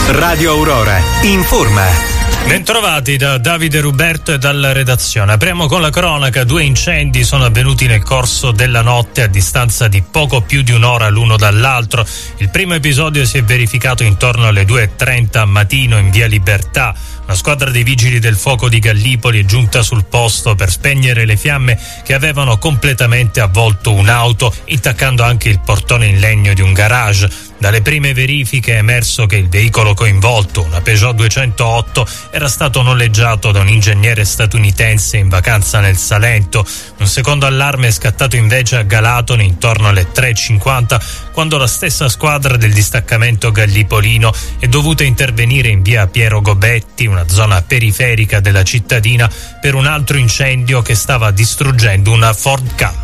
Radio Aurora informa. Bentrovati da Davide Ruberto e dalla redazione. Apriamo con la cronaca. 2 incendi sono avvenuti nel corso della notte a distanza di poco più di un'ora l'uno dall'altro. Il primo episodio si è verificato intorno alle 2:30 mattino in via Libertà. Una squadra dei vigili del fuoco di Gallipoli è giunta sul posto per spegnere le fiamme che avevano completamente avvolto un'auto, intaccando anche il portone in legno di un garage. Dalle prime verifiche è emerso che il veicolo coinvolto, una Peugeot 208, era stato noleggiato da un ingegnere statunitense in vacanza nel Salento. Un secondo allarme è scattato invece a Galatone intorno alle 3:50, quando la stessa squadra del distaccamento gallipolino è dovuta intervenire in via Piero Gobetti, una zona periferica della cittadina, per un altro incendio che stava distruggendo una Ford Ka.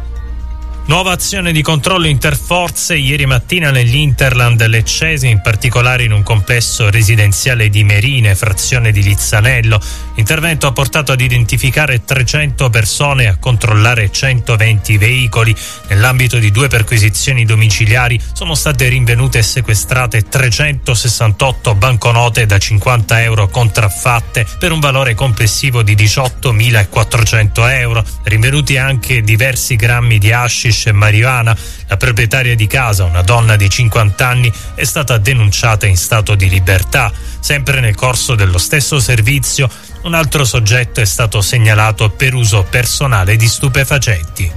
Nuova azione di controllo interforze ieri mattina nell'Interland leccese, in particolare in un complesso residenziale di Merine, frazione di Lizzanello. L'intervento ha portato ad identificare 300 persone e a controllare 120 veicoli. Nell'ambito di 2 perquisizioni domiciliari sono state rinvenute e sequestrate 368 banconote da 50 euro contraffatte per un valore complessivo di 18.400 euro. Rinvenuti anche diversi grammi di hashish e marijuana. La proprietaria di casa, una donna di 50 anni, è stata denunciata in stato di libertà. Sempre nel corso dello stesso servizio, un altro soggetto è stato segnalato per uso personale di stupefacenti.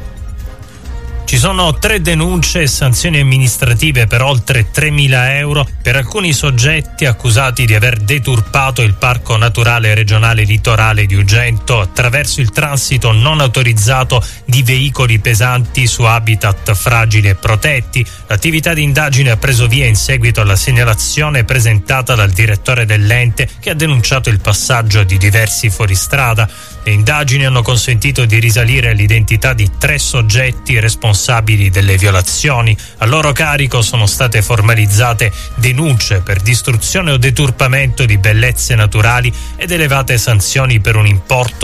Ci sono 3 denunce e sanzioni amministrative per oltre 3.000 euro per alcuni soggetti accusati di aver deturpato il Parco Naturale Regionale Litorale di Ugento attraverso il transito non autorizzato di veicoli pesanti su habitat fragili e protetti. L'attività di indagine ha preso via in seguito alla segnalazione presentata dal direttore dell'ente, che ha denunciato il passaggio di diversi fuoristrada. Le indagini hanno consentito di risalire all'identità di 3 soggetti responsabili delle violazioni. A loro carico sono state formalizzate denunce per distruzione o deturpamento di bellezze naturali ed elevate sanzioni per un importo